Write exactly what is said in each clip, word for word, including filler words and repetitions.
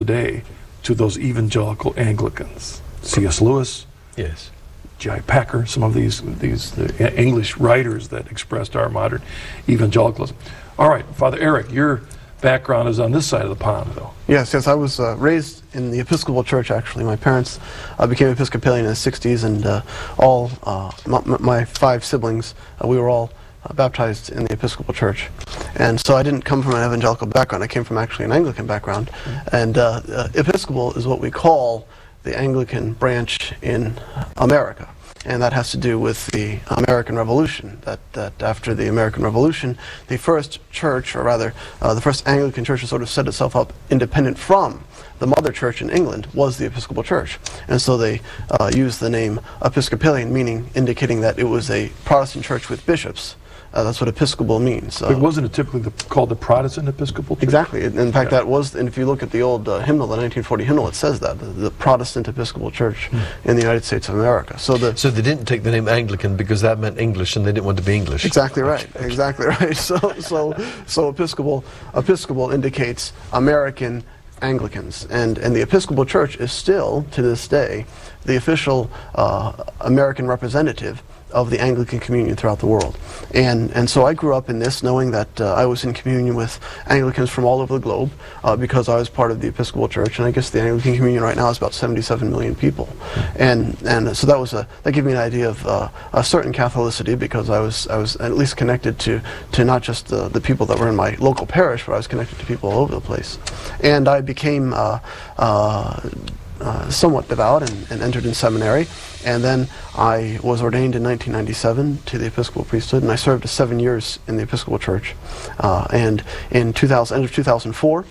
today to those evangelical Anglicans. C S Lewis, yes, J I Packer, some of these these the English writers that expressed our modern evangelicalism. All right, Father Eric, your background is on this side of the pond, though. Yes, yes, I was uh, raised in the Episcopal Church, actually. My parents uh, became Episcopalian in the sixties, and uh, all, uh, my, my five siblings, uh, we were all uh, baptized in the Episcopal Church. And so I didn't come from an evangelical background. I came from actually an Anglican background. Mm-hmm. And uh, uh, Episcopal is what we call the Anglican branch in America. And that has to do with the American Revolution, that, that after the American Revolution, the first church, or rather, uh, the first Anglican church to sort of set itself up independent from the mother church in England was the Episcopal Church. And so they uh, used the name Episcopalian, meaning indicating that it was a Protestant church with bishops. Uh, that's what Episcopal means. Uh, but wasn't it typically the, called the Protestant Episcopal Church? Exactly. In fact, yeah. that was, and if you look at the old uh, hymnal, the nineteen forty hymnal, it says that, the, the Protestant Episcopal Church mm. in the United States of America. So the so they didn't take the name Anglican because that meant English, and they didn't want to be English. Exactly right. Exactly right. So so so Episcopal Episcopal indicates American Anglicans, and and the Episcopal Church is still to this day the official uh, American representative of the Anglican communion throughout the world. And and so I grew up in this, knowing that uh, I was in communion with Anglicans from all over the globe, uh, because I was part of the Episcopal Church, and I guess the Anglican communion right now is about seventy-seven million people. And and so that was a that gave me an idea of uh, a certain Catholicity, because I was I was at least connected to to not just the, the people that were in my local parish, but I was connected to people all over the place. And I became uh, uh, uh, somewhat devout and, and entered in seminary. And then I was ordained in nineteen ninety-seven to the Episcopal priesthood, and I served seven years in the Episcopal Church. Uh, and in two thousand, end of two thousand four,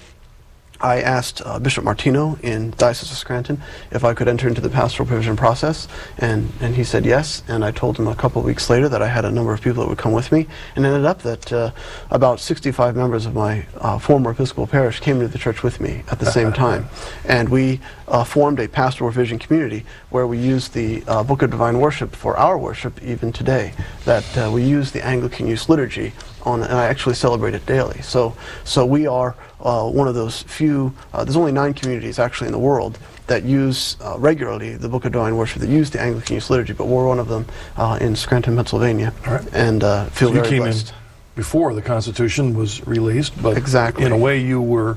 I asked uh, Bishop Martino in Diocese of Scranton if I could enter into the pastoral provision process, and, and he said yes. And I told him a couple of weeks later that I had a number of people that would come with me, and it ended up that uh, about sixty-five members of my uh, former Episcopal parish came to the church with me at the same time. And we uh, formed a pastoral provision community where we use the uh, Book of Divine Worship for our worship even today, that uh, we use the Anglican Use Liturgy on, and I actually celebrate it daily. So, so we are uh, one of those few, uh, there's only nine communities actually in the world that use uh, regularly the Book of Divine Worship, that use the Anglican Use Liturgy, but we're one of them uh, in Scranton, Pennsylvania, right. and uh, feel so you very came blessed. In before the Constitution was released, but exactly. in a way you were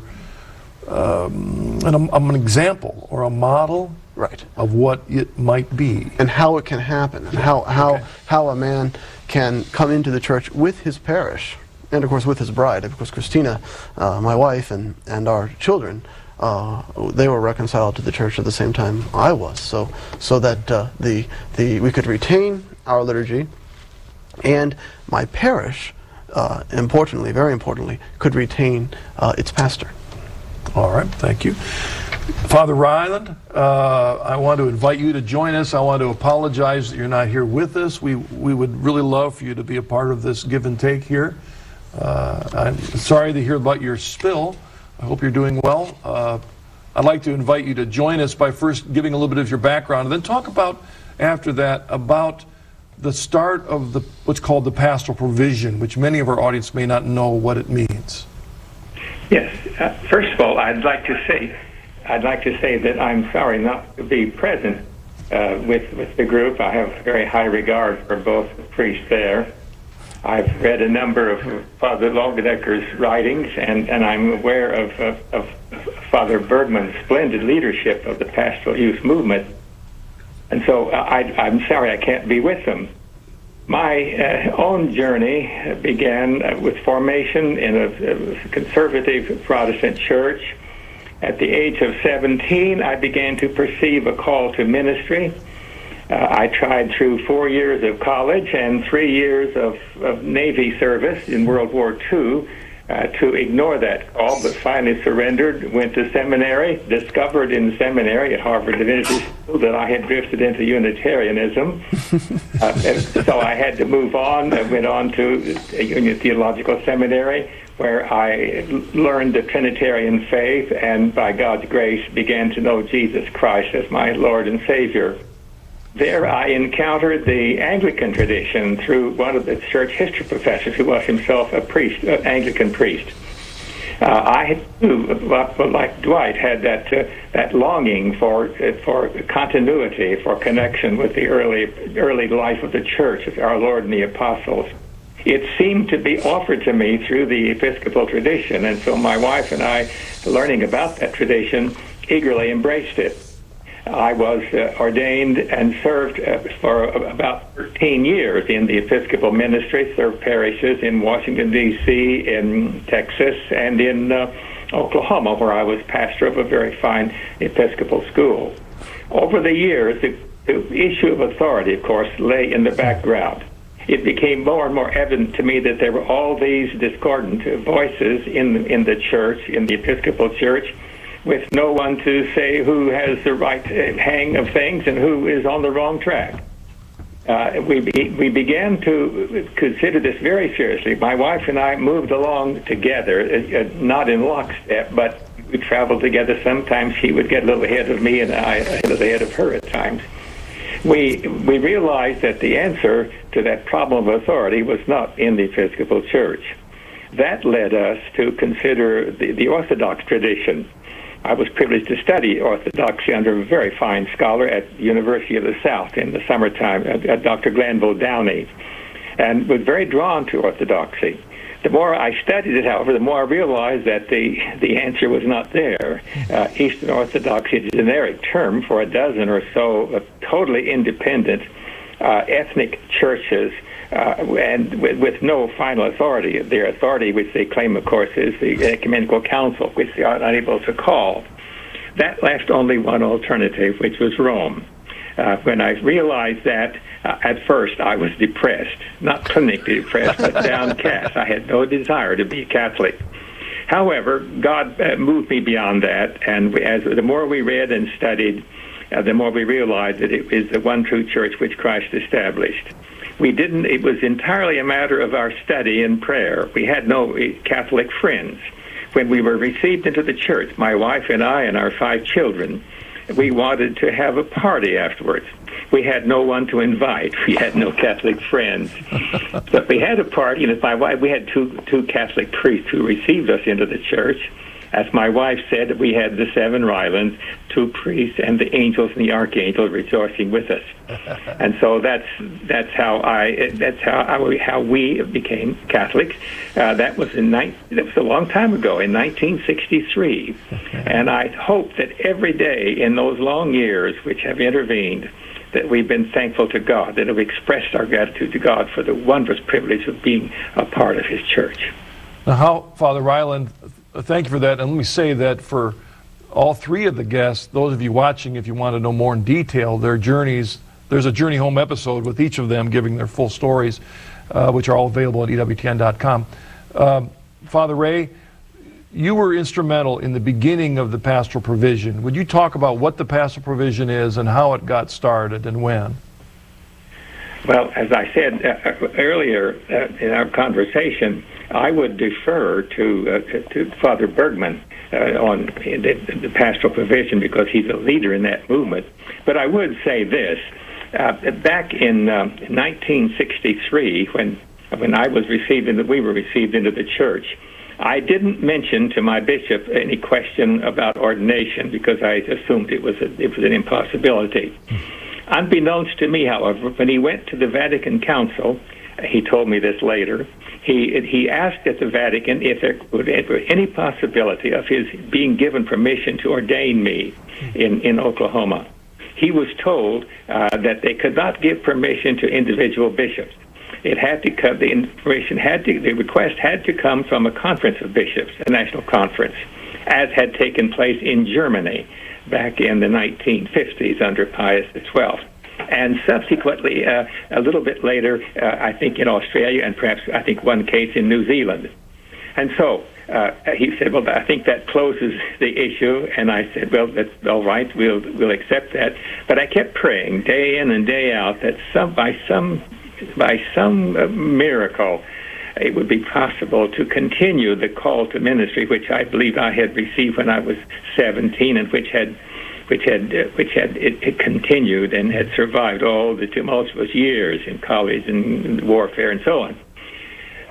um, an, um, an example or a model right. of what it might be. And how it can happen, and how, how, okay. how a man can come into the church with his parish, and of course with his bride. Of course Christina, uh, my wife, and, and our children, uh, they were reconciled to the church at the same time I was, so, so that uh, the, the, we could retain our liturgy, and my parish, uh, importantly, very importantly, could retain uh, its pastor. All right, thank you. Father Ryland, uh, I want to invite you to join us. I want to apologize that you're not here with us. We, we would really love for you to be a part of this give and take here. Uh, I'm sorry to hear about your spill. I hope you're doing well. Uh, I'd like to invite you to join us by first giving a little bit of your background, and then talk about, after that, about the start of the what's called the pastoral provision, which many of our audience may not know what it means. Yes. Uh, first of all, I'd like to say, I'd like to say that I'm sorry not to be present uh, with with the group. I have very high regard for both the priests there. I've read a number of Father Longenecker's writings, and, and I'm aware of, of, of Father Bergman's splendid leadership of the pastoral youth movement. And so I, I'm sorry I can't be with them. My uh, own journey began uh, with formation in a, a conservative Protestant church. At the age of seventeen, I began to perceive a call to ministry. Uh, I tried through four years of college and three years of, of Navy service in World War Two uh, to ignore that call, but finally surrendered, went to seminary, discovered in seminary at Harvard Divinity School that I had drifted into Unitarianism. uh, so I had to move on. I went on to a Union Theological Seminary, where I learned the Trinitarian faith and, by God's grace, began to know Jesus Christ as my Lord and Savior. There I encountered the Anglican tradition through one of the church history professors who was himself a priest, an Anglican priest. Uh, I too, like Dwight, had that uh, that longing for uh, for continuity, for connection with the early early life of the church, of our Lord and the apostles. It seemed to be offered to me through the Episcopal tradition, and so my wife and I, learning about that tradition, eagerly embraced it. I was uh, ordained and served uh, for about thirteen years in the Episcopal ministry, served parishes in Washington, D C, in Texas, and in uh, Oklahoma, where I was pastor of a very fine Episcopal school. Over the years, the, the issue of authority, of course, lay in the background. It became more and more evident to me that there were all these discordant voices in, in the church, in the Episcopal church, with no one to say who has the right hang of things and who is on the wrong track. Uh, we be, we began to consider this very seriously. My wife and I moved along together, uh, not in lockstep, but we traveled together. Sometimes she would get a little ahead of me and I a little ahead of her at times. We we realized that the answer to that problem of authority was not in the Episcopal Church. That led us to consider the, the Orthodox tradition. I was privileged to study Orthodoxy under a very fine scholar at the University of the South in the summertime, uh, Doctor Glanville Downey, and was very drawn to Orthodoxy. The more I studied it, however, the more I realized that the, the answer was not there. Uh, Eastern Orthodoxy is a generic term for a dozen or so uh, totally independent uh, ethnic churches uh, and with, with no final authority. Their authority, which they claim, of course, is the Ecumenical Council, which they are unable to call. That left only one alternative, which was Rome. Uh, when I realized that, uh, at first I was depressed, not clinically depressed, but downcast. I had no desire to be Catholic. However, God uh, moved me beyond that, and we, as the more we read and studied, uh, the more we realized that it is the one true church which Christ established. We didn't, it was entirely a matter of our study and prayer. We had no Catholic friends. When we were received into the church, my wife and I and our five children, we wanted to have a party afterwards. We had no one to invite. We had no Catholic friends. But we had a party, and as my wife, we had two two Catholic priests who received us into the church. As my wife said, we had the seven Rylands, two priests, and the angels and the archangel rejoicing with us. And so that's that's how I that's how I, how we became Catholics. Uh, that was in ni- that was a long time ago, in nineteen sixty-three. And I hope that every day in those long years which have intervened, that we've been thankful to God, that have expressed our gratitude to God for the wondrous privilege of being a part of His church. Now, how, Father Ryland, thank you for that. And let me say that for all three of the guests, those of you watching, if you want to know more in detail, their journeys, there's a Journey Home episode with each of them giving their full stories, uh, which are all available at E W T N dot com. Um, Father Ray, you were instrumental in the beginning of the pastoral provision. Would you talk about what the pastoral provision is and how it got started and when? Well, as I said uh, earlier uh, in our conversation, I would defer to uh, to, to Father Bergman uh, on the, the pastoral provision because he's a leader in that movement. But I would say this: uh, back in uh, nineteen sixty-three, when when I was received into, we were received into the church, I didn't mention to my bishop any question about ordination because I assumed it was a, it was an impossibility. Unbeknownst to me, however, when he went to the Vatican Council, he told me this later, he he asked at the Vatican if there would be any possibility of his being given permission to ordain me in, in Oklahoma. He was told uh, that they could not give permission to individual bishops. It had to come, the information had to, the request had to come from a conference of bishops, a national conference, as had taken place in Germany back in the nineteen fifties under Pius the twelfth. And subsequently, uh, a little bit later, uh, I think in Australia, and perhaps I think one case in New Zealand. And so uh, he said, well, I think that closes the issue. And I said, well, that's all right, we'll we'll accept that. But I kept praying day in and day out that some by some by some uh, miracle, it would be possible to continue the call to ministry, which I believe I had received when I was seventeen, and which had, which had, uh, which had it, it continued and had survived all the tumultuous years in college and warfare and so on.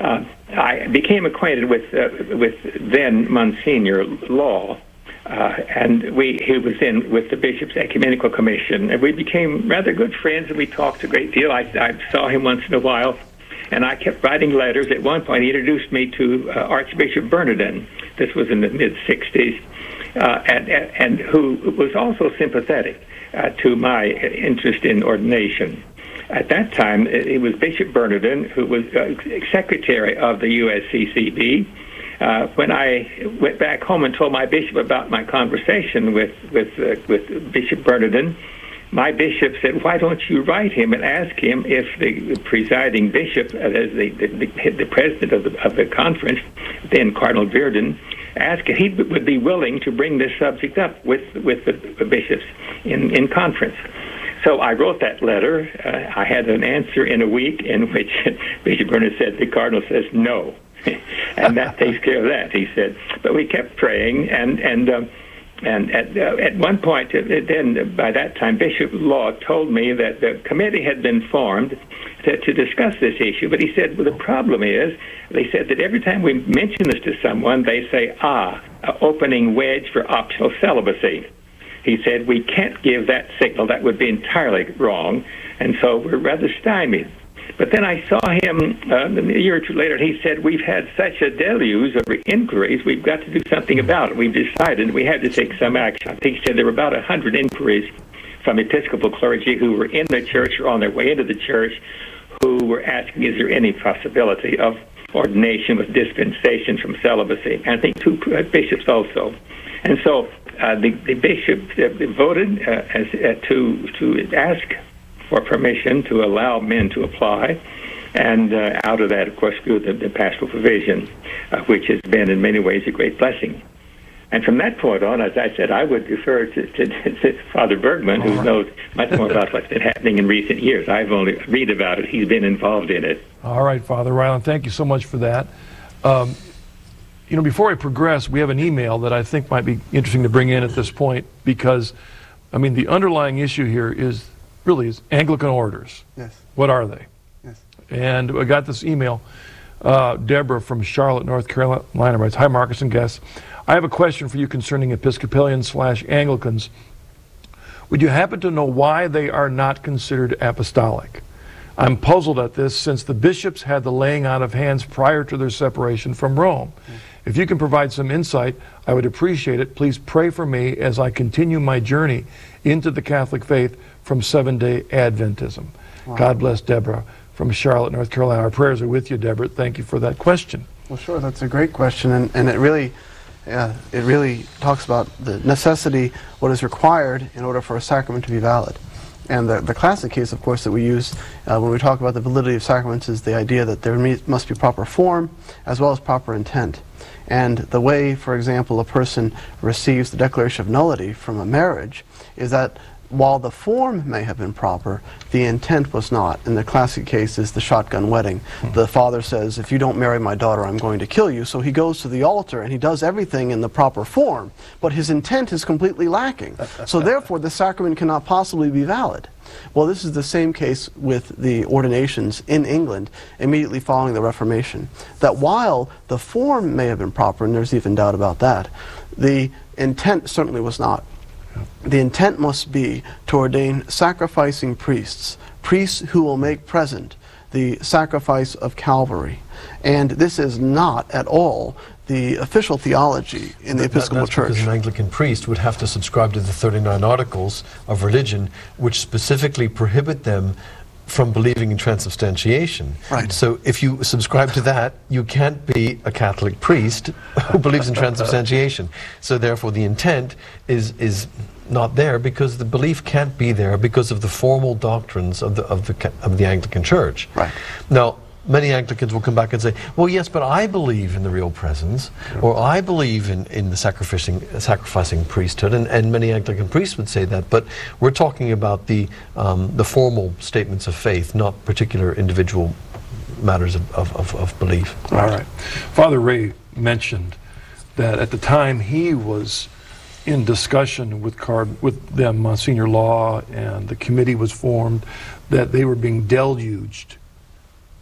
uh, I became acquainted with uh, with then Monsignor Law, uh, and we he was in with the Bishops' Ecumenical Commission, and we became rather good friends, and we talked a great deal. I, I saw him once in a while, and I kept writing letters. At one point, he introduced me to uh, Archbishop Bernardin. This was in the mid sixties, uh, and, and and who was also sympathetic uh, to my interest in ordination. At that time, it was Bishop Bernardin, who was uh, secretary of the U S C C B. Uh, when I went back home and told my bishop about my conversation with with uh, with Bishop Bernardin, my bishop said, "Why don't you write him and ask him if the presiding bishop, uh, as the, the the president of the of the conference, then Cardinal Virden, ask if he would be willing to bring this subject up with with the bishops in in conference." So I wrote that letter. Uh, I had an answer in a week in which Bishop Bernard said, the Cardinal says no. And that takes care of that, he said. But we kept praying, and and um, and at uh, at one point, uh, then by that time, Bishop Law told me that the committee had been formed to, to discuss this issue. But he said, well, the problem is, they said that every time we mention this to someone, they say, ah, uh, opening wedge for optional celibacy. He said, we can't give that signal. That would be entirely wrong. And so we're rather stymied. But then I saw him uh, a year or two later, and he said, we've had such a deluge of inquiries, we've got to do something about it. We've decided we had to take some action. I think he said there were about one hundred inquiries from Episcopal clergy who were in the church or on their way into the church who were asking, is there any possibility of ordination with dispensation from celibacy? And I think two bishops also. And so uh, the, the bishop uh, voted uh, as, uh, to to ask for permission to allow men to apply. And uh, out of that, of course, grew the, the pastoral provision, uh, which has been in many ways a great blessing. And from that point on, as I said, I would defer to, to, to Father Bergman, who right. knows much more about what's been happening in recent years. I've only read about it. He's been involved in it. All right, Father Ryland, thank you so much for that. Um, You know, before I progress, we have an email that I think might be interesting to bring in at this point because, I mean, the underlying issue here is really is Anglican orders. Yes. What are they? Yes. And I got this email. Uh, Deborah from Charlotte, North Carolina writes, "Hi, Marcus and guests. I have a question for you concerning Episcopalians slash Anglicans. Would you happen to know why they are not considered apostolic? I'm puzzled at this since the bishops had the laying on of hands prior to their separation from Rome. Mm. If you can provide some insight, I would appreciate it. Please pray for me as I continue my journey into the Catholic faith from Seventh-day Adventism." Wow. God bless, Deborah from Charlotte, North Carolina. Our prayers are with you, Deborah. Thank you for that question. Well, sure, that's a great question, and, and it really uh, it really talks about the necessity, what is required in order for a sacrament to be valid. And the, the classic case, of course, that we use uh, when we talk about the validity of sacraments is the idea that there must be proper form as well as proper intent. And the way, for example, a person receives the declaration of nullity from a marriage is that while the form may have been proper, the intent was not. In the classic case is the shotgun wedding. Mm-hmm. The father says, if you don't marry my daughter, I'm going to kill you. So he goes to the altar and he does everything in the proper form, but his intent is completely lacking. So therefore, the sacrament cannot possibly be valid. Well, this is the same case with the ordinations in England immediately following the Reformation. That while the form may have been proper, and there's even doubt about that, the intent certainly was not. The intent must be to ordain sacrificing priests, priests who will make present the sacrifice of Calvary. And this is not at all the official theology in the That- Episcopal that's Church. Because an Anglican priest would have to subscribe to the thirty-nine Articles of Religion, which specifically prohibit them from believing in transubstantiation. Right. So if you subscribe to that, you can't be a Catholic priest who believes in transubstantiation. So therefore the intent is is not there because the belief can't be there because of the formal doctrines of the of the ca- of the Anglican Church. Right. Now, many Anglicans will come back and say, well, yes, but I believe in the real presence, or I believe in, in the sacrificing, sacrificing priesthood, and, and many Anglican priests would say that, but we're talking about the, um, the formal statements of faith, not particular individual matters of, of, of, of belief. All right. Father Ray mentioned that at the time he was in discussion with Card with them, Monsignor Law, and the committee was formed, that they were being deluged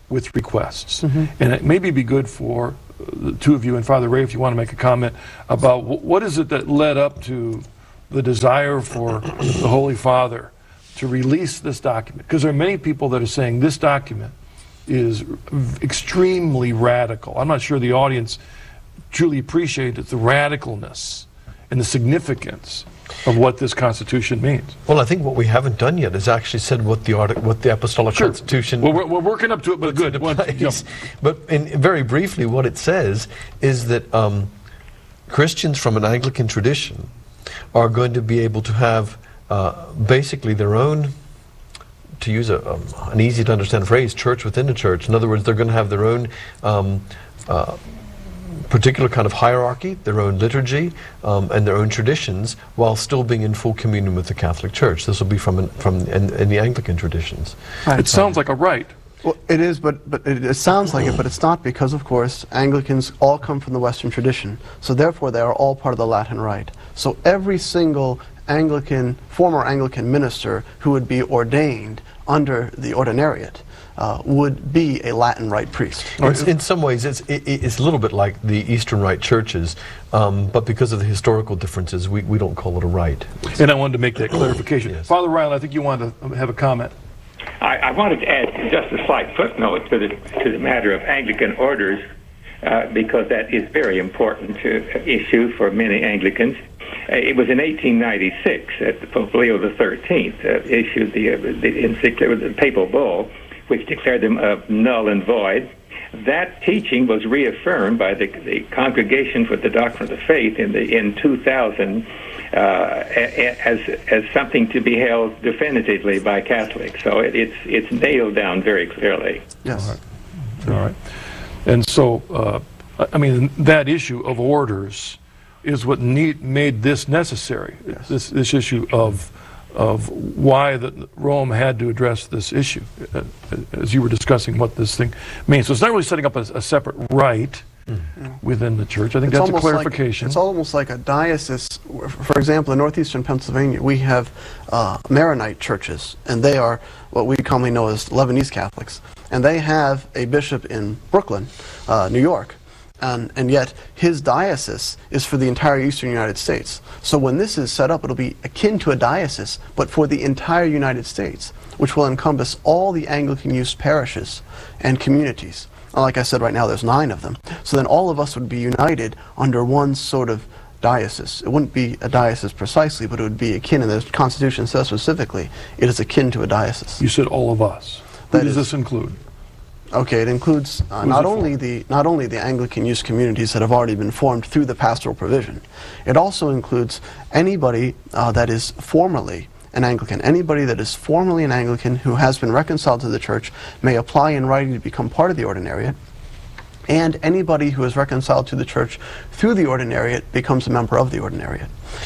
with requests. And it maybe be good for the two of you and Father Ray, if you want to make a comment about wh- what is it that led up to the desire for the Holy Father to release this document? Because there are many people that are saying this document is v- extremely radical. I'm not sure the audience truly appreciates the radicalness and the significance of what this Constitution means. Well, I think what we haven't done yet is actually said what the artic- what the Apostolic Sure. Constitution. Well, we're, we're working up to it, but good. into Why don't you place. jump? But in, very briefly, what it says is that um, Christians from an Anglican tradition are going to be able to have uh, basically their own, to use a, um, an easy to understand phrase, church within a church. In other words, they're going to have their own um, uh, particular kind of hierarchy, their own liturgy, um, and their own traditions, while still being in full communion with the Catholic Church. This will be from an, from in, in the Anglican traditions. It sounds like a right. Well, it is, but, but it, it sounds like it, but it's not, because, of course, Anglicans all come from the Western tradition. So therefore, they are all part of the Latin Rite. So every single Anglican, former Anglican minister who would be ordained under the ordinariate uh, would be a Latin Rite priest. It's, in some ways, it's, it, it's a little bit like the Eastern Rite churches, um, but because of the historical differences, we, we don't call it a rite. And I wanted to make that clarification. Yes. Father Ryle, I think you wanted to have a comment. I, I wanted to add just a slight footnote to the to the matter of Anglican orders, uh, because that is very important to issue for many Anglicans. Uh, it was in eighteen ninety-six that Pope Leo the thirteenth uh, issued the, uh, the encyclical, the papal bull, which declared them uh, null and void. That teaching was reaffirmed by the, the Congregation for the Doctrine of the Faith in the in two thousand uh, as as something to be held definitively by Catholics. So it, it's it's nailed down very clearly. Yes. All right. And so, uh, I mean, that issue of orders is what need, made this necessary. Yes. This this issue of of why the, Rome had to address this issue, uh, as you were discussing what this thing means. So it's not really setting up a, a separate rite mm. within the church. I think It's that's a almost like- clarification. it's almost like a diocese. For example, in northeastern Pennsylvania, we have uh, Maronite churches, and they are what we commonly know as Lebanese Catholics. And they have a bishop in Brooklyn, uh, New York, and, and yet his diocese is for the entire eastern United States. So when this is set up, it'll be akin to a diocese, but for the entire United States, which will encompass all the Anglican-used parishes and communities. And like I said, right now there's nine of them. So then all of us would be united under one sort of diocese. It wouldn't be a diocese precisely, but it would be akin, and the Constitution says specifically, it is akin to a diocese. You said all of us. Who That does is- this include? Okay, it includes uh, Who's not it for? only the not only the Anglican youth communities that have already been formed through the pastoral provision. It also includes anybody uh, that is formerly an Anglican. Anybody that is formerly an Anglican who has been reconciled to the Church may apply in writing to become part of the ordinariate. And anybody who is reconciled to the Church through the ordinariate becomes a member of the ordinariate.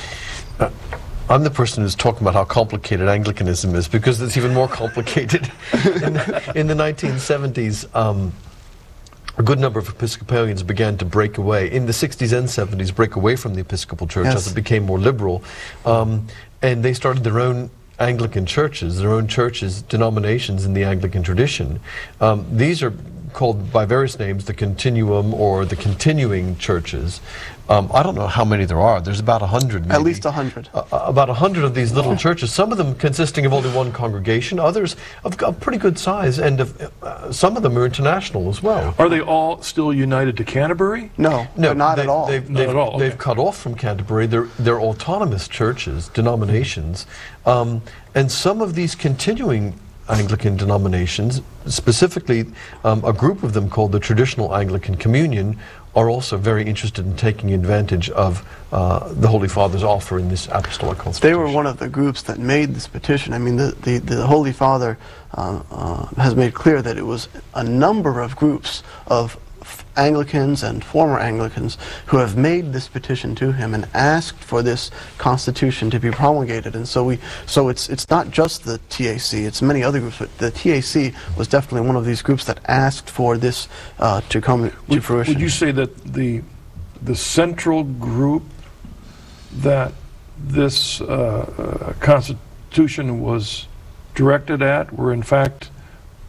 I'm the person who's talking about how complicated Anglicanism is, because it's even more complicated. in, the, in the nineteen seventies, um, a good number of Episcopalians began to break away, in the sixties and seventies, break away from the Episcopal Church Yes. as it became more liberal. Um, and they started their own Anglican churches, their own churches, denominations in the Anglican tradition. Um, these are called by various names the Continuum or the Continuing Churches. Um, I don't know how many there are. There's about a hundred. At least a hundred. Uh, about a hundred of these little churches, some of them consisting of only one congregation, others of a pretty good size, and of, uh, some of them are international as well. Are they all still united to Canterbury? No, no, not they, at all. They've, Not they've, at all, they've okay. cut off from Canterbury. They're, they're autonomous churches, denominations, um, and some of these continuing Anglican denominations, specifically um, a group of them called the Traditional Anglican Communion, are also very interested in taking advantage of uh, the Holy Father's offer in this apostolic constitution. They were one of the groups that made this petition. I mean, the, the, the Holy Father uh, uh, has made clear that it was a number of groups of f- Anglicans and former Anglicans who have made this petition to him and asked for this constitution to be promulgated. And so we, so it's it's not just the T A C; it's many other groups. But the T A C was definitely one of these groups that asked for this uh, to come to Would, fruition. would you say that the the central group that this uh, uh, Constitution was directed at were in fact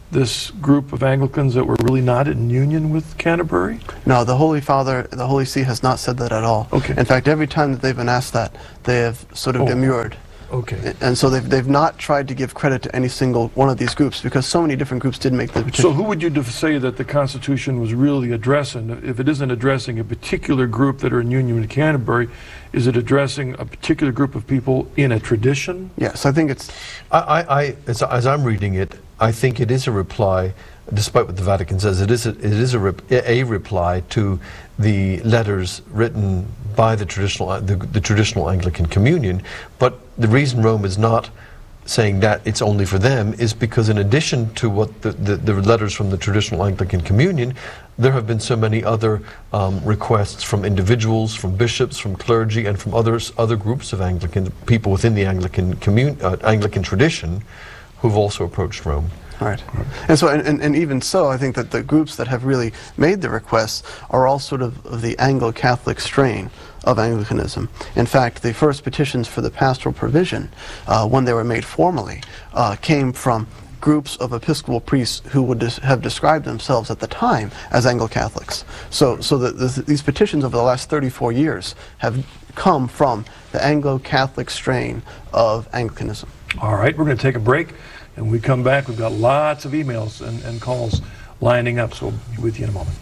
this group of Anglicans that were really not in union with Canterbury? No, the Holy Father, the Holy See has not said that at all. Okay. In fact, every time that they've been asked that, they have sort of Oh. demurred. Okay. And so they've, they've not tried to give credit to any single one of these groups because so many different groups did make the petition. So who would you def- say that the Constitution was really addressing? If it isn't addressing a particular group that are in union with Canterbury, is it addressing a particular group of people in a tradition? Yes, I think it's... I, I, I as, as I'm reading it, I think it is a reply, despite what the Vatican says, it is a, it is a, rep, a reply to the letters written by the traditional the, the traditional Anglican Communion. But the reason Rome is not saying that it's only for them is because in addition to what the, the, the letters from the traditional Anglican Communion, there have been so many other um, requests from individuals, from bishops, from clergy, and from others, other groups of Anglican people within the Anglican commun, uh, Anglican tradition who've also approached Rome. Right. And so, and, and, and even so, I think that the groups that have really made the requests are all sort of, of the Anglo-Catholic strain of Anglicanism. In fact, the first petitions for the pastoral provision, uh, when they were made formally, uh, came from groups of Episcopal priests who would des- have described themselves at the time as Anglo-Catholics. So, so that the, these petitions over the last thirty-four years have come from the Anglo-Catholic strain of Anglicanism. All right, we're going to take a break. And when we come back, we've got lots of emails and, and calls lining up, so we'll be with you in a moment.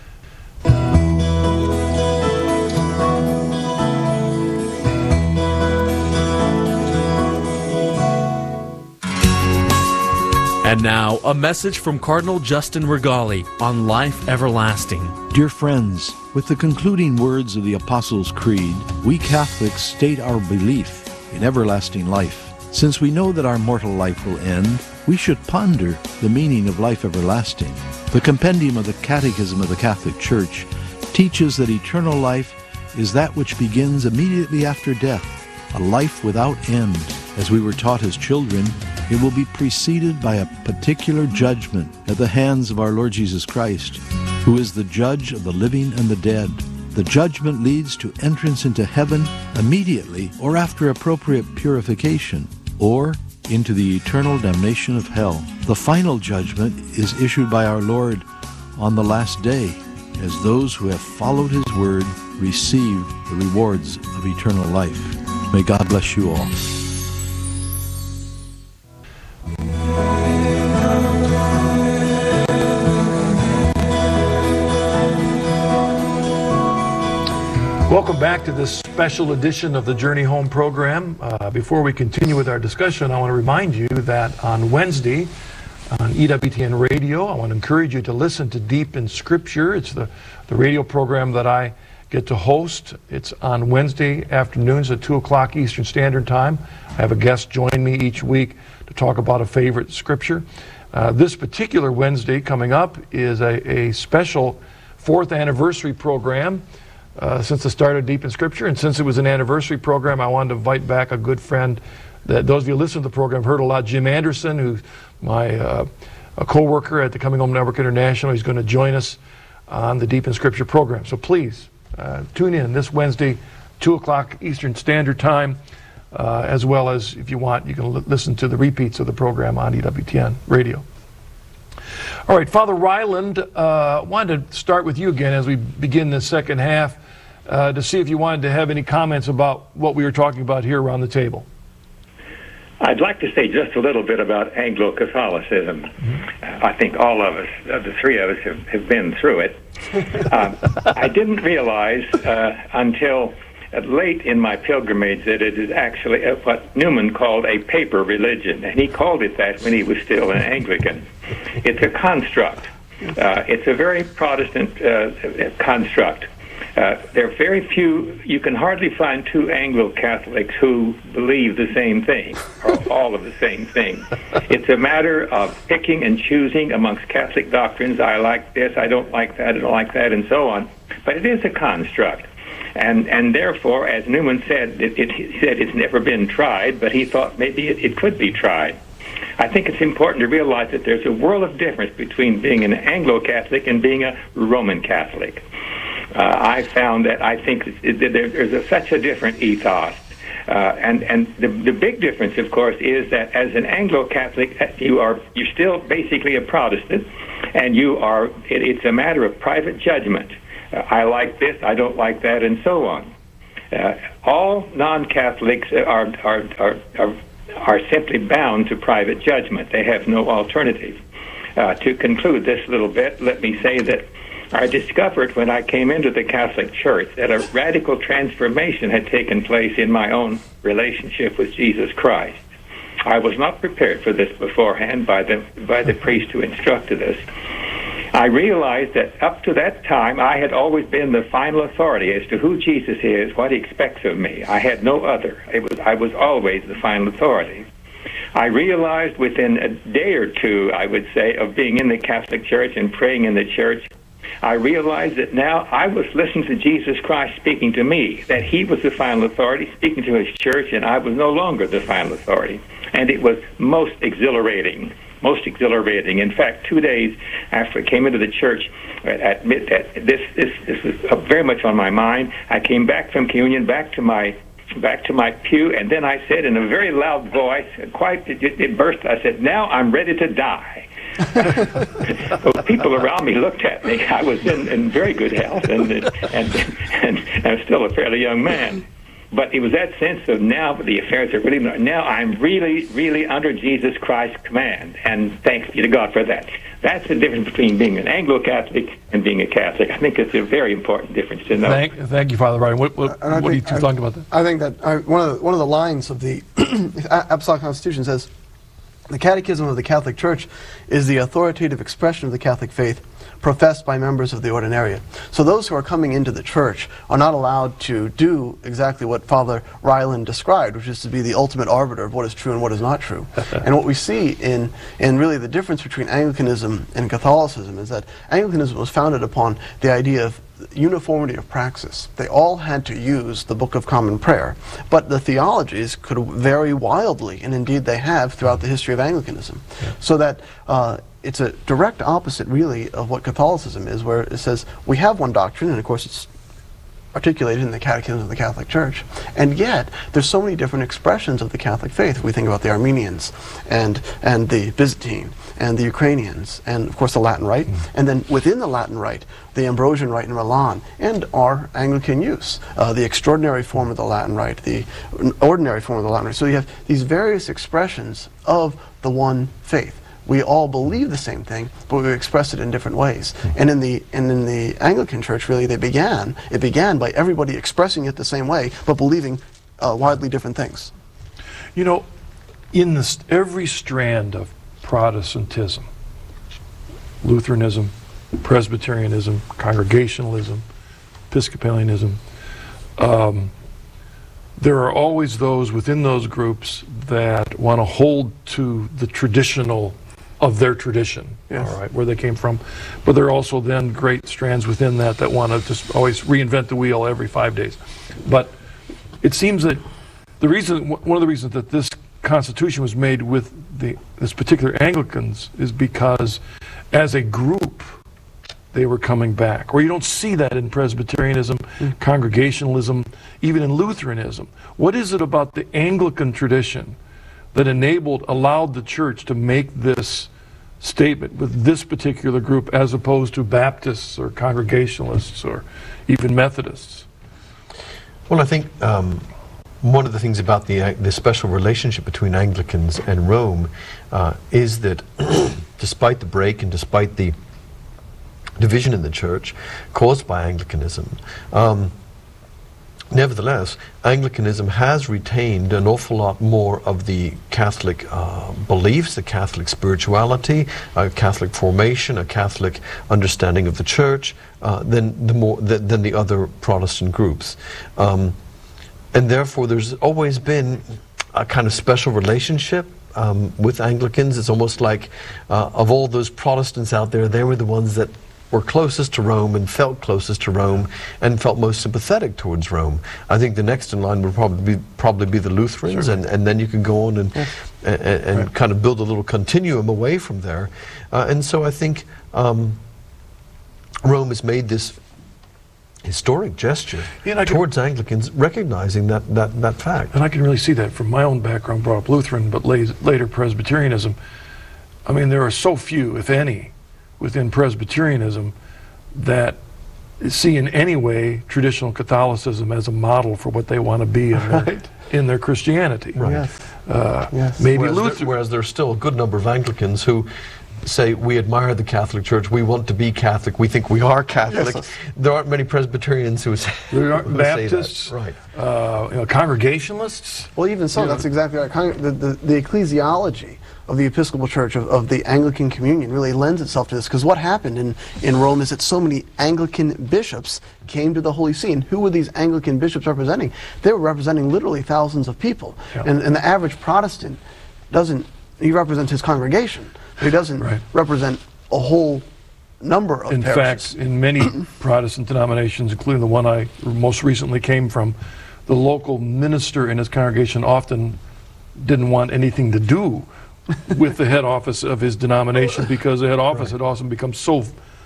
And now, a message from Cardinal Justin Regali on life everlasting. Dear friends, with the concluding words of the Apostles' Creed, we Catholics state our belief in everlasting life. Since we know that our mortal life will end, we should ponder the meaning of life everlasting. The compendium of the Catechism of the Catholic Church teaches that eternal life is that which begins immediately after death, a life without end. As we were taught as children, it will be preceded by a particular judgment at the hands of our Lord Jesus Christ, who is the judge of the living and the dead. The judgment leads to entrance into heaven immediately or after appropriate purification, or into the eternal damnation of hell. The final judgment is issued by our Lord on the last day, as those who have followed his word receive the rewards of eternal life. May God bless you all. Welcome back to this special edition of the Journey Home program. Uh, before we continue with our discussion, I want to remind you that on Wednesday on E W T N Radio, I want to encourage you to listen to Deep in Scripture. It's the, the radio program that I get to host. It's on Wednesday afternoons at two o'clock Eastern Standard Time. I have a guest join me each week to talk about a favorite scripture. Uh, this particular Wednesday coming up is a, a special fourth anniversary program. Uh, since the start of Deep in Scripture, and since it was an anniversary program, I wanted to invite back a good friend that those of you who listen to the program have heard a lot, Jim Anderson, who's my uh, a co-worker at the Coming Home Network International. He's going to join us on the Deep in Scripture program. So please uh, tune in this Wednesday, two o'clock Eastern Standard Time, uh, as well as, if you want, you can l- listen to the repeats of the program on E W T N Radio. All right, Father Ryland, uh, wanted to start with you again as we begin the second half uh, to see if you wanted to have any comments about what we were talking about here around the table. I'd like to say just a little bit about Anglo-Catholicism. Mm-hmm. Uh, I think all of us, uh, the three of us, have, have been through it. um, I didn't realize uh, until uh, late in my pilgrimage that it is actually uh, what Newman called a paper religion, and he called it that when he was still an Anglican. It's a construct. Uh, it's a very Protestant uh, construct. Uh, there are very few, you can hardly find two Anglo-Catholics who believe the same thing, or all of the same thing. It's a matter of picking and choosing amongst Catholic doctrines. I like this, I don't like that, I don't like that, and so on. But it is a construct. And and therefore, as Newman said, it, it, he said it's never been tried, but he thought maybe it, it could be tried. I think it's important to realize that there's a world of difference between being an Anglo-Catholic and being a Roman Catholic. Uh, I found that I think that there's a, such a different ethos. Uh, and and the, the big difference, of course, is that as an Anglo-Catholic, you are you're still basically a Protestant, and you are. It, it's a matter of private judgment. Uh, I like this, I don't like that, and so on. Uh, all non-Catholics are are, are are are simply bound to private judgment. They have no alternative. Uh, to conclude this little bit, let me say that I discovered when I came into the Catholic Church that a radical transformation had taken place in my own relationship with Jesus Christ. I was not prepared for this beforehand by the by the priest who instructed us. I realized that up to that time I had always been the final authority as to who Jesus is, what he expects of me. I had no other. It was I was always the final authority. I realized within a day or two, I would say, of being in the Catholic Church and praying in the church, I realized that now I was listening to Jesus Christ speaking to me, that he was the final authority speaking to his church, and I was no longer the final authority. And it was most exhilarating, most exhilarating. In fact, two days after I came into the church, at, mid, at this, this, this was very much on my mind. I came back from communion, back to my back to my pew, and then I said in a very loud voice, quite it, it burst, I said, "Now I'm ready to die." Well, people around me looked at me. I was in, in very good health, and and and I'm still a fairly young man. But it was that sense of now the affairs are really now I'm really, really under Jesus Christ's command, and thanks be to God for that. That's the difference between being an Anglo-Catholic and being a Catholic. I think it's a very important difference to know. Thank, thank you, Father Ryan. What, what, And I what do you think- two I- think about that? I think that I, one of the, one of the lines of the Apostolic Constitution says, "The Catechism of the Catholic Church is the authoritative expression of the Catholic faith professed by members of the Ordinariate." So those who are coming into the church are not allowed to do exactly what Father Ryland described, which is to be the ultimate arbiter of what is true and what is not true. And what we see in, in really the difference between Anglicanism and Catholicism is that Anglicanism was founded upon the idea of uniformity of praxis. They all had to use the Book of Common Prayer, but the theologies could vary wildly, and indeed they have throughout the history of Anglicanism. Yeah. So that uh, it's a direct opposite, really, of what Catholicism is, where it says we have one doctrine, and of course it's articulated in the Catechism of the Catholic Church, and yet there's so many different expressions of the Catholic faith. If we think about the Armenians and and the Byzantine and the Ukrainians and of course the Latin Rite, mm. and then within the Latin Rite, the Ambrosian Rite in Milan, and our Anglican use, uh, the extraordinary form of the Latin Rite, the ordinary form of the Latin Rite. So you have these various expressions of the one faith. We all believe the same thing, but we express it in different ways. And in the and in the Anglican Church, really, they began. It began by everybody expressing it the same way, but believing uh, widely different things. You know, in this, every strand of Protestantism, Lutheranism, Presbyterianism, Congregationalism, Episcopalianism, um, there are always those within those groups that want to hold to the traditional of their tradition, yes. all right, where they came from. But there are also then great strands within that that want to just always reinvent the wheel every five days. But it seems that the reason, one of the reasons that this Constitution was made with the this particular Anglicans is because as a group they were coming back. Or you don't see that in Presbyterianism, mm. Congregationalism, even in Lutheranism. What is it about the Anglican tradition that enabled, allowed the church to make this statement with this particular group as opposed to Baptists or Congregationalists or even Methodists? Well, I think um, one of the things about the, the special relationship between Anglicans and Rome uh, is that despite the break and despite the division in the church caused by Anglicanism, um, nevertheless, Anglicanism has retained an awful lot more of the Catholic uh, beliefs, the Catholic spirituality, a Catholic formation, a Catholic understanding of the church uh, than the more th than the other Protestant groups, um, and therefore there's always been a kind of special relationship um, with Anglicans. It's almost like uh, of all those Protestants out there, they were the ones that were closest to Rome and felt closest to Rome and felt most sympathetic towards Rome. I think the next in line would probably be, probably be the Lutherans, sure. and, and then you can go on and, yes. and, and right. kind of build a little continuum away from there. Uh, and so I think um, Rome has made this historic gesture Yeah, and I can- towards Anglicans recognizing that, that, that fact. And I can really see that from my own background, brought up Lutheran, but la- later Presbyterianism. I mean, there are so few, if any, within Presbyterianism that see in any way traditional Catholicism as a model for what they want to be in their, Right. in their Christianity. Right. Yes. Uh, Yes. Maybe Whereas, Luther. there, whereas there's still a good number of Anglicans who say, we admire the Catholic Church, we want to be Catholic, we think we are Catholic. Yes. There aren't many Presbyterians who say, There are who say that. Baptists, Right. uh, you know, Congregationalists. Well, even so, Yeah. that's exactly right. Con- The, the, the ecclesiology of the Episcopal Church, of, of the Anglican Communion, really lends itself to this. Because what happened in, in Rome is that so many Anglican bishops came to the Holy See. And who were these Anglican bishops representing? They were representing literally thousands of people. Yeah. And, and the average Protestant doesn't, he represents his congregation, but he doesn't Right. represent a whole number of In parishes. fact, in many Protestant denominations, including the one I most recently came from, the local minister in his congregation often didn't want anything to do with the head office of his denomination because the head office had also become so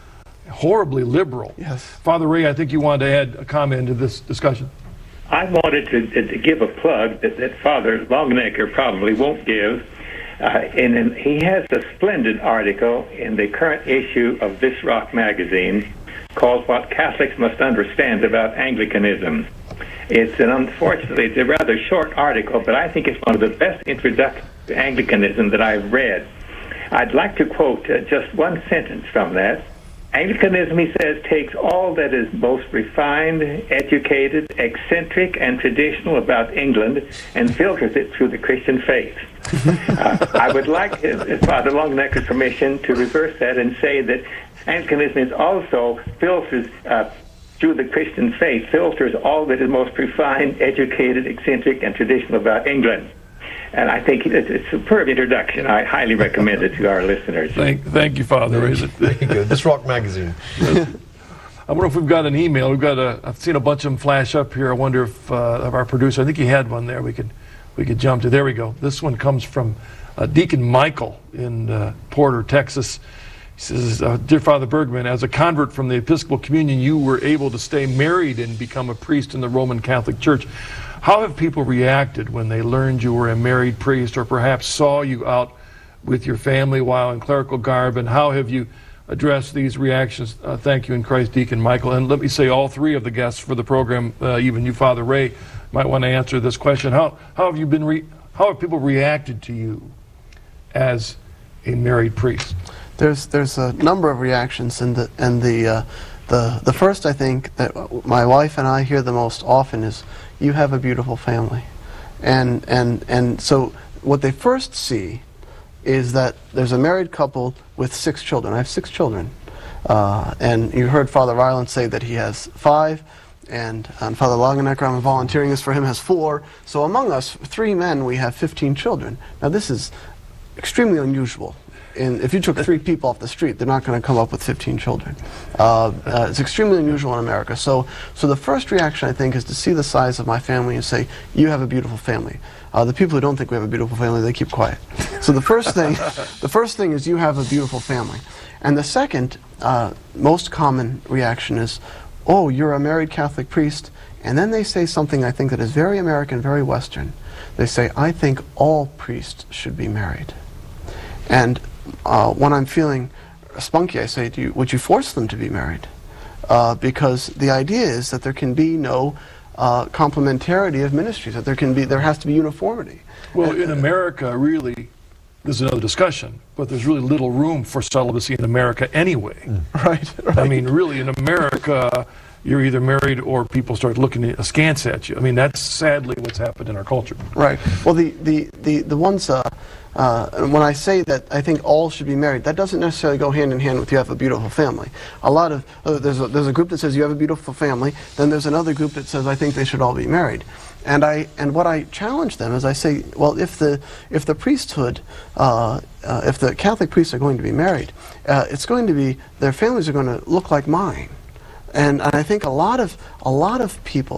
horribly liberal. Yes. Father Ray, I think you wanted to add a comment to this discussion. I wanted to, to give a plug that, that Father Longenecker probably won't give. Uh, and, and he has a splendid article in the current issue of This Rock magazine called What Catholics Must Understand About Anglicanism. It's an unfortunately, it's a rather short article, but I think it's one of the best introductions to Anglicanism that I've read. I'd like to quote uh, just one sentence from that. Anglicanism, he says, takes all that is most refined, educated, eccentric, and traditional about England and filters it through the Christian faith. uh, I would like, uh, Father Longenecker's permission, to reverse that and say that Anglicanism is also filters uh, through the Christian faith, filters all that is most refined, educated, eccentric, and traditional about England. And I think it's a superb introduction. I highly recommend it to our listeners. Thank, thank you, Father Ray. Very good. This Rock magazine. I wonder if we've got an email. We've got a. I've seen a bunch of them flash up here. I wonder if uh, of our producer. I think he had one there. We could, we could jump to. There we go. This one comes from uh, Deacon Michael in uh, Porter, Texas. He says, uh, "Dear Father Bergman, as a convert from the Episcopal Communion, you were able to stay married and become a priest in the Roman Catholic Church. How have people reacted when they learned you were a married priest, or perhaps saw you out with your family while in clerical garb? And how have you addressed these reactions? Uh, thank you in Christ, Deacon Michael." And let me say, all three of the guests for the program, uh, even you, Father Ray, might want to answer this question. How how have you been? Re- how have people reacted to you as a married priest? There's there's a number of reactions, and the and the uh, the the first, I think, that my wife and I hear the most often is, "You have a beautiful family," and and and so what they first see is that there's a married couple with six children. I have six children, uh, and you heard Father Ryland say that he has five, and, and Father Longenecker, I'm volunteering this for him, has four. So among us, three men, we have fifteen children. Now this is extremely unusual. And if you took three people off the street, they're not going to come up with fifteen children. Uh, uh, it's extremely unusual in America. So, so the first reaction, I think, is to see the size of my family and say, "You have a beautiful family." Uh, the people who don't think we have a beautiful family, they keep quiet. So the first thing, the first thing is, "You have a beautiful family," and the second, uh, most common reaction is, "Oh, you're a married Catholic priest," and then they say something I think that is very American, very Western. They say, "I think all priests should be married," and Uh, when I'm feeling spunky, I say, "Do you, would you force them to be married?" Uh, because the idea is that there can be no uh, complementarity of ministries, that there can be, there has to be uniformity. Well, in America, really, this is another discussion, but there's really little room for celibacy in America anyway. Right, right. I mean, really, in America, you're either married or people start looking askance at you. I mean, that's sadly what's happened in our culture. Right. Well, the the the the ones. Uh, Uh, and when I say that I think all should be married, that doesn't necessarily go hand in hand with "you have a beautiful family." A lot of uh, there's a, there's a group that says "you have a beautiful family," then there's another group that says "I think they should all be married." And I and what I challenge them is I say, well, if the if the priesthood, uh, uh, if the Catholic priests are going to be married, uh, it's going to be, their families are going to look like mine, and, and I think a lot of a lot of people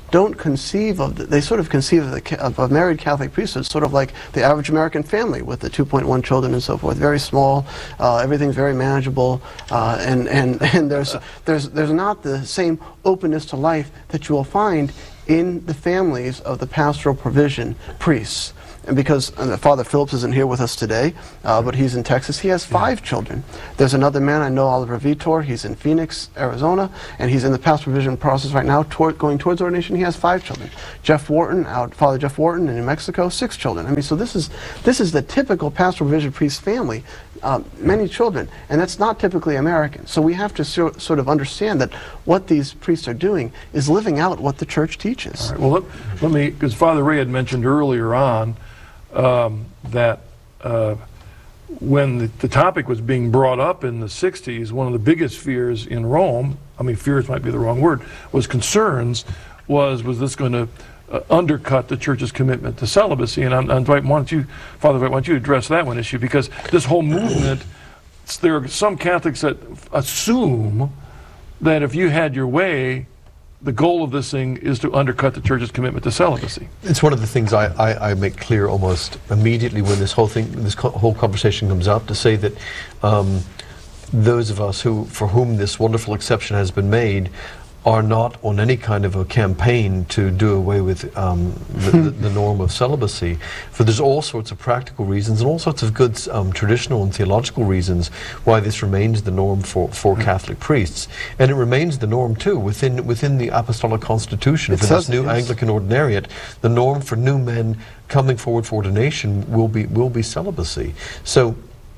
don't conceive of, the, they sort of conceive of, the, ca- of a married Catholic priesthood sort of like the average American family with the two point one children and so forth. Very small, uh, everything's very manageable, uh, and, and, and there's, there's, there's not the same openness to life that you will find in the families of the pastoral provision priests. And because uh, Father Phillips isn't here with us today, uh, but he's in Texas, he has five children. There's another man I know, Oliver Vitor, he's in Phoenix, Arizona, and he's in the pastoral provision process right now, toward, going towards ordination. He has five children. Jeff Wharton, out, Father Jeff Wharton in New Mexico, six children. I mean, so this is, this is the typical pastoral provision priest family, uh, many children, and that's not typically American. So we have to so, sort of understand that what these priests are doing is living out what the church teaches. All right, well, let, let me, because Father Ray had mentioned earlier on, Um, that uh, when the, the topic was being brought up in the sixties, one of the biggest fears in Rome, I mean fears might be the wrong word, was concerns, was was this going to uh, undercut the church's commitment to celibacy? And I'm, I'm, Dwight, why don't you, Father Dwight, why don't you address that one issue? Because this whole movement, there are some Catholics that assume that if you had your way, the goal of this thing is to undercut the church's commitment to celibacy. It's one of the things I, I, I make clear almost immediately when this whole thing, this co whole conversation comes up, to say that um, those of us who, for whom this wonderful exception has been made, are not on any kind of a campaign to do away with um, the, the, the norm of celibacy. For there's all sorts of practical reasons and all sorts of good um, traditional and theological reasons why this remains the norm for, for Catholic priests. And it remains the norm too within within the Apostolic Constitution. It for says this new it is. Anglican ordinariate, the norm for new men coming forward for ordination will be will be celibacy. So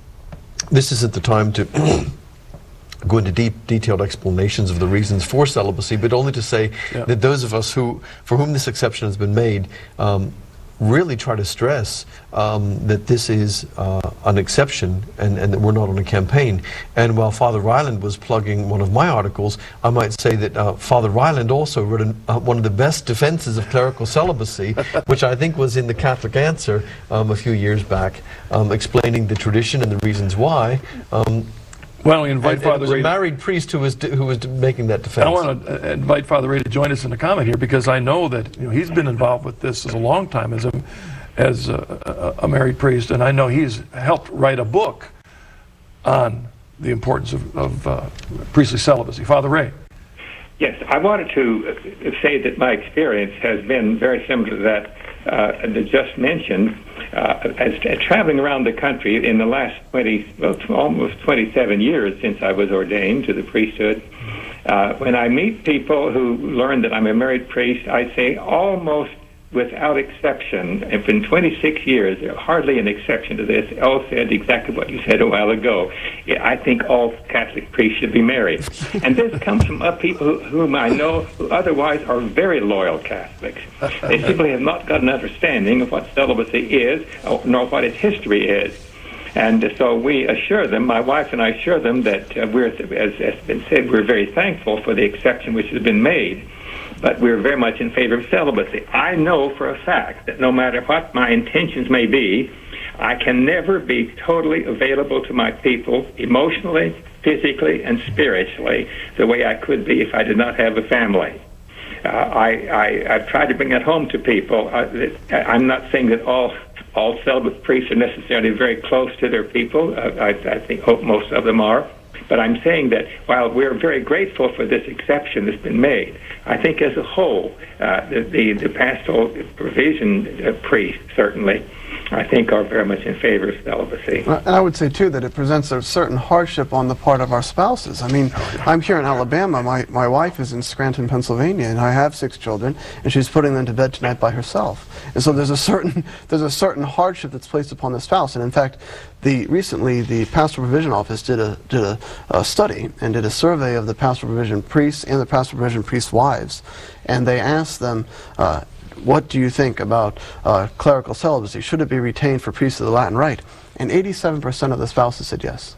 this isn't the time to go into deep, detailed explanations of the reasons for celibacy, but only to say Yeah. that those of us who, for whom this exception has been made, um, really try to stress um, that this is uh, an exception and, and that we're not on a campaign. And while Father Ryland was plugging one of my articles, I might say that uh, Father Ryland also wrote an, uh, one of the best defenses of clerical celibacy, which I think was in the Catholic Answer um, a few years back, um, explaining the tradition and the reasons why. Um, Why don't we invite and, and Father it was Ray? a married priest who was d who was d making that defense. I want to uh, invite Father Ray to join us in the comment here, because I know that you know he's been involved with this as a long time as a as a, a, a married priest, and I know he's helped write a book on the importance of, of uh, priestly celibacy. Father Ray. Yes, I wanted to uh, say that my experience has been very similar to that uh, that just mentioned. Uh, as, as traveling around the country in the last twenty, well, almost twenty-seven years since I was ordained to the priesthood, uh, when I meet people who learn that I'm a married priest, I say almost without exception, and in twenty-six years, there hardly an exception to this, all said exactly what you said a while ago. I think all Catholic priests should be married. And this comes from uh, people who, whom I know who otherwise are very loyal Catholics. They simply have not got an understanding of what celibacy is, nor what its history is. And uh, so we assure them, my wife and I assure them that uh, we're, as has been said, we're very thankful for the exception which has been made. But we're very much in favor of celibacy. I know for a fact that no matter what my intentions may be, I can never be totally available to my people emotionally, physically, and spiritually the way I could be if I did not have a family. Uh, I, I, I've tried to bring that home to people. Uh, that, I'm not saying that all all celibate priests are necessarily very close to their people. Uh, I, I think hope most of them are. But I'm saying that while we're very grateful for this exception that's been made, I think as a whole, uh, the, the, the pastoral provision uh, priests, certainly, I think are very much in favor of celibacy. And I would say, too, that it presents a certain hardship on the part of our spouses. I mean, I'm here in Alabama. My, my wife is in Scranton, Pennsylvania, and I have six children, and she's putting them to bed tonight by herself. And so there's a certain, there's a certain hardship that's placed upon the spouse. And in fact, the, recently the Pastoral Provision Office did, a, did a, a study and did a survey of the Pastoral Provision priests and the Pastoral Provision priests' wives. And they asked them, uh, what do you think about uh, clerical celibacy? Should it be retained for priests of the Latin Rite? And eighty-seven percent of the spouses said yes.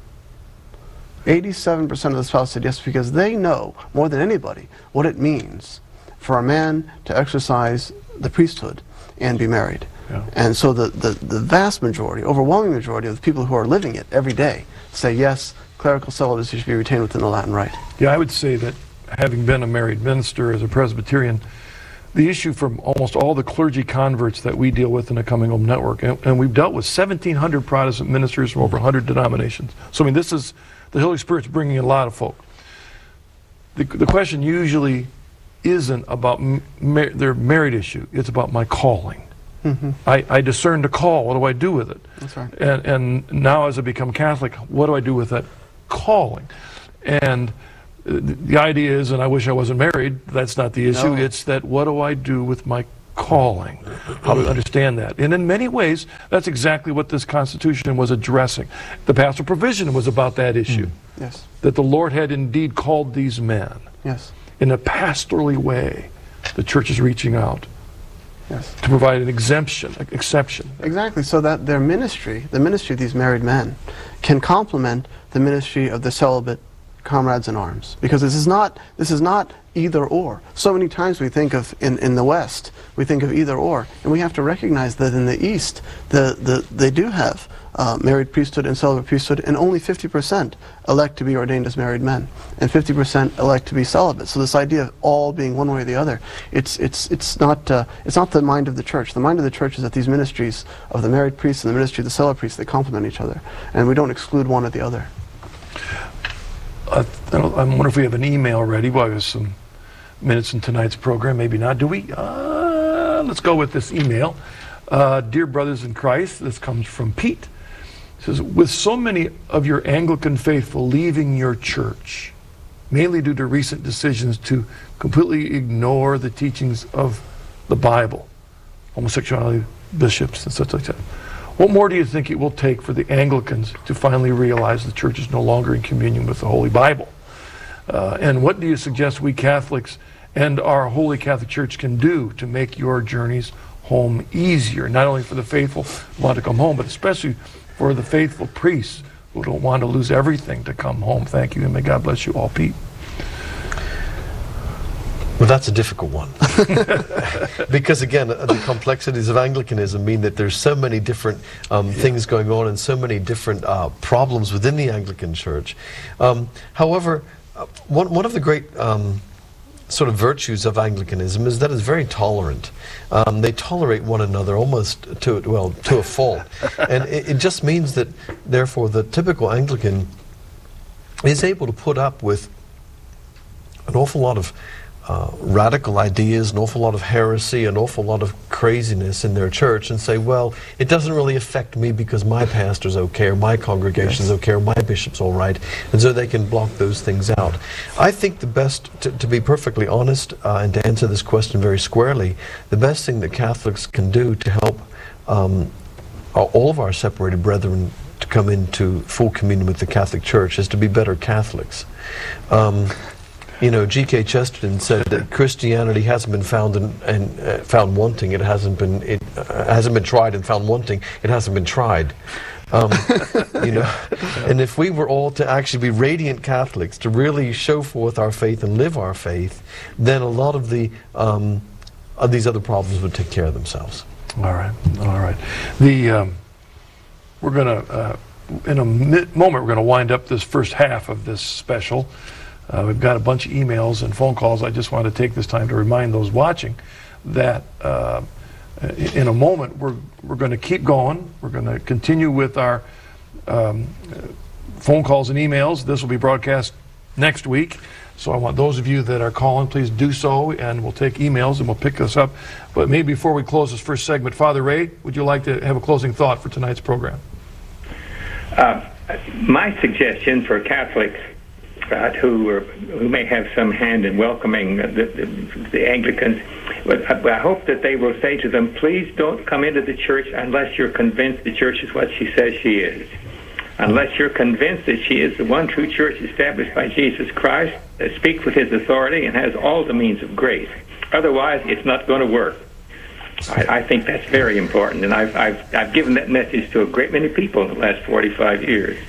eighty-seven percent of the spouses said yes, because they know more than anybody what it means for a man to exercise the priesthood and be married. Yeah. And so the, the, the vast majority, overwhelming majority of the people who are living it every day say yes, clerical celibacy should be retained within the Latin Rite. Yeah, I would say that having been a married minister as a Presbyterian, the issue from almost all the clergy converts that we deal with in the Coming Home Network. And, and we've dealt with seventeen hundred Protestant ministers from over one hundred denominations. So, I mean, this is, the Holy Spirit's bringing in a lot of folk. The, the question usually isn't about mar their married issue. It's about my calling. Mm-hmm. I, I discern the call. What do I do with it? That's right. And, and now as I become Catholic, what do I do with that calling? And the idea is, and I wish I wasn't married, that's not the issue. No. It's that what do I do with my calling? How do I understand that? And in many ways, that's exactly what this Constitution was addressing. The pastoral provision was about that issue. Mm. Yes. That the Lord had indeed called these men. Yes. In a pastorally way. The church is reaching out. Yes. To provide an exemption, exception. Exactly, so that their ministry, the ministry of these married men, can complement the ministry of the celibate comrades in arms, because this is not this is not either or. So many times we think of in in the West we think of either or, and we have to recognize that in the East the the they do have uh, married priesthood and celibate priesthood, and only fifty percent elect to be ordained as married men, and fifty percent elect to be celibate. So this idea of all being one way or the other, it's it's it's not uh, it's not the mind of the church. The mind of the church is that these ministries of the married priest and the ministry of the celibate priest, they complement each other, and we don't exclude one or the other. Uh, I, don't, I wonder if we have an email ready. Well, there's some minutes in tonight's program. Maybe not. Do we? Uh, let's go with this email. Uh, Dear brothers in Christ, this comes from Pete. It says, with so many of your Anglican faithful leaving your church, mainly due to recent decisions to completely ignore the teachings of the Bible, homosexuality, bishops, and such like that, what more do you think it will take for the Anglicans to finally realize the church is no longer in communion with the Holy Bible? Uh, and what do you suggest we Catholics and our Holy Catholic Church can do to make your journeys home easier, not only for the faithful who want to come home, but especially for the faithful priests who don't want to lose everything to come home? Thank you, and may God bless you all, Pete. Well, that's a difficult one. Because again, uh, the complexities of Anglicanism mean that there's so many different um, yeah. things going on and so many different uh, problems within the Anglican Church. Um, however, uh, one, one of the great um, sort of virtues of Anglicanism is that it's very tolerant. Um, they tolerate one another almost to, well, to a fault. And it, it just means that, therefore, the typical Anglican is able to put up with an awful lot of Uh, radical ideas, an awful lot of heresy, an awful lot of craziness in their church, and say, well, it doesn't really affect me because my pastor's okay, or my congregation's okay, or my bishop's all right, and so they can block those things out. I think the best, to, to be perfectly honest, uh, and to answer this question very squarely, the best thing that Catholics can do to help um, all of our separated brethren to come into full communion with the Catholic Church is to be better Catholics. Um, You know, G K Chesterton said that Christianity hasn't been found and, and uh, found wanting. It hasn't been it uh, hasn't been tried and found wanting. It hasn't been tried. Um, you know, and if we were all to actually be radiant Catholics, to really show forth our faith and live our faith, then a lot of the um, of these other problems would take care of themselves. All right, all right. The um, we're gonna uh, in a moment we're gonna wind up this first half of this special. Uh, we've got a bunch of emails and phone calls. I just want to take this time to remind those watching that uh, in a moment we're we're going to keep going. We're going to continue with our um, phone calls and emails. This will be broadcast next week. So I want those of you that are calling, please do so, and we'll take emails and we'll pick this up. But maybe before we close this first segment, Father Ray, would you like to have a closing thought for tonight's program? Uh, my suggestion for Catholics Uh, who are, who may have some hand in welcoming uh, the, the, the Anglicans, but I, I hope that they will say to them, please don't come into the church unless you're convinced the church is what she says she is. Unless you're convinced that she is the one true church established by Jesus Christ, that speaks with his authority and has all the means of grace. Otherwise, it's not going to work. I, I think that's very important, and I've, I've, I've given that message to a great many people in the last forty-five years.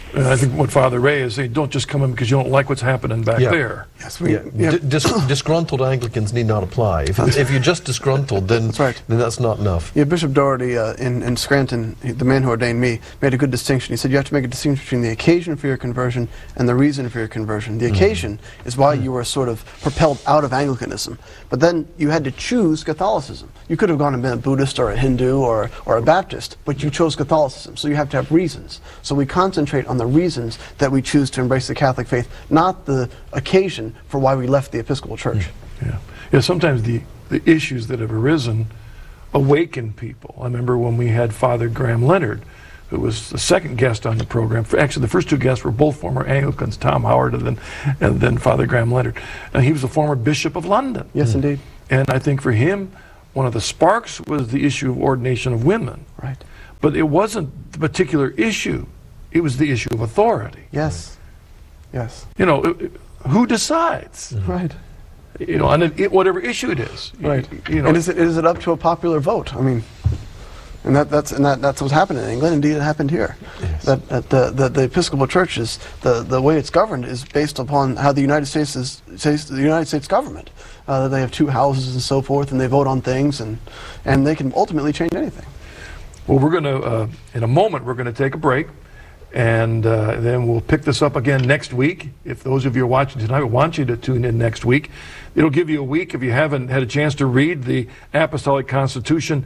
And I think what Father Ray is saying, don't just come in because you don't like what's happening back Yeah. there. Yes, we, Yeah. yeah. D- dis- disgruntled Anglicans need not apply. If, if you're just disgruntled, then That's right. then that's not enough. Yeah, Bishop Doherty uh, in, in Scranton, he- the man who ordained me, made a good distinction. He said you have to make a distinction between the occasion for your conversion and the reason for your conversion. The occasion is why you were sort of propelled out of Anglicanism. But then you had to choose Catholicism. You could have gone and been a Buddhist or a Hindu or, or a Baptist, but you chose Catholicism. So you have to have reasons. So we concentrate on the reasons that we choose to embrace the Catholic faith, not the occasion for why we left the Episcopal Church. Yeah, yeah. Sometimes the, the issues that have arisen awaken people. I remember when we had Father Graham Leonard, who was the second guest on the program. Actually, the first two guests were both former Anglicans, Tom Howard and then, and then Father Graham Leonard. And he was a former Bishop of London. Yes, indeed. And I think for him, one of the sparks was the issue of ordination of women. Right. But it wasn't the particular issue. It was the issue of authority. Yes. Yes. You know, it- it- who decides? Right. You know, on it, whatever issue it is. You- Right. You know, and is it, is it up to a popular vote? I mean, and that, that's and that, that's what's happened in England. Indeed, it happened here. Yes. That, that the, the the Episcopal Church is the the way it's governed is based upon how the United States is says the United States government. Uh, they have two houses and so forth, and they vote on things, and and they can ultimately change anything. Well, we're going to, uh, in a moment, we're going to take a break, and uh, then we'll pick this up again next week. If those of you are watching tonight, I want you to tune in next week. It'll give you a week if you haven't had a chance to read the Apostolic Constitution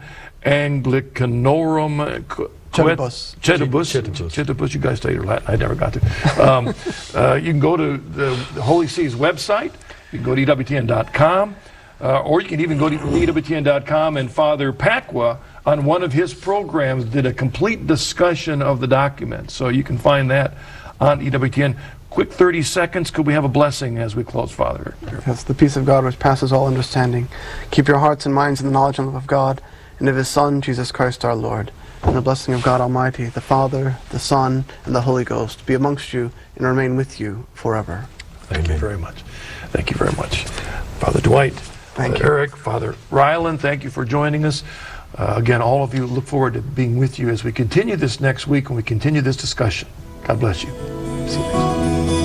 Anglicanorum uh, Qu- Cetibus. Cetibus. Cetibus. Cetibus. You guys studied your Latin. I never got to. Um, uh, you can go to the, the Holy See's website. You can go to E W T N dot com, uh, or you can even go to E W T N dot com, and Father Pacwa, on one of his programs, did a complete discussion of the document. So you can find that on E W T N. Quick thirty seconds. Could we have a blessing as we close, Father? Yes, the peace of God which passes all understanding. Keep your hearts and minds in the knowledge and love of God and of His Son, Jesus Christ our Lord. And the blessing of God Almighty, the Father, the Son, and the Holy Ghost be amongst you and remain with you forever. Thank you very much. Thank you very much. Father Dwight, Thank Father you. Eric, Father Ryland, thank you for joining us. Uh, again, all of you, look forward to being with you as we continue this next week and we continue this discussion. God bless you. See you next week.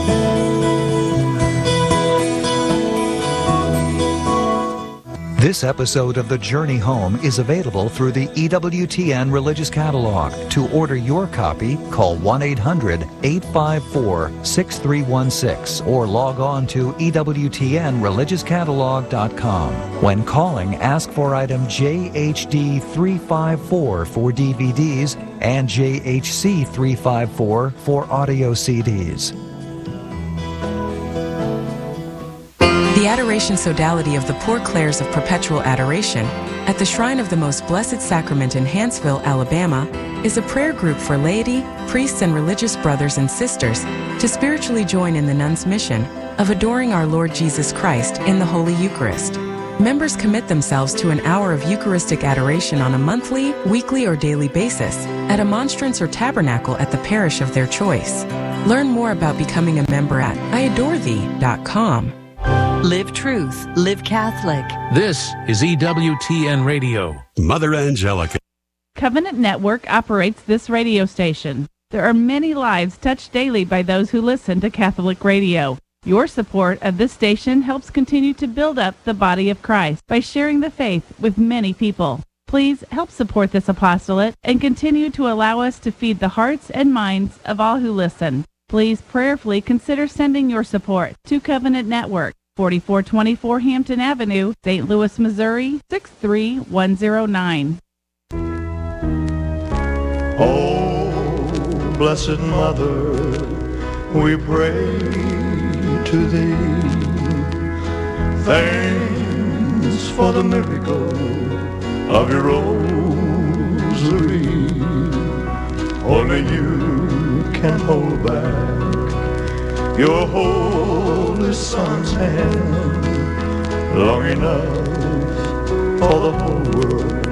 This episode of The Journey Home is available through the E W T N Religious Catalog. To order your copy, call one eight hundred, eight five four, six three one six or log on to E W T N religious catalog dot com. When calling, ask for item J H D three five four for D V Ds and J H C three five four for audio C Ds. The Adoration Sodality of the Poor Clares of Perpetual Adoration at the Shrine of the Most Blessed Sacrament in Hanceville, Alabama, is a prayer group for laity, priests, and religious brothers and sisters to spiritually join in the nuns' mission of adoring our Lord Jesus Christ in the Holy Eucharist. Members commit themselves to an hour of Eucharistic adoration on a monthly, weekly, or daily basis at a monstrance or tabernacle at the parish of their choice. Learn more about becoming a member at I adore thee dot com. Live truth, live Catholic. This is E W T N Radio. Mother Angelica. Covenant Network operates this radio station. There are many lives touched daily by those who listen to Catholic radio. Your support of this station helps continue to build up the body of Christ by sharing the faith with many people. Please help support this apostolate and continue to allow us to feed the hearts and minds of all who listen. Please prayerfully consider sending your support to Covenant Network, forty-four twenty-four Hampton Avenue, Saint Louis, Missouri, six three one zero nine. Oh, Blessed Mother, we pray to Thee. Thanks for the miracle of your rosary. Only you can hold back your Holy Son's hand long enough for the whole world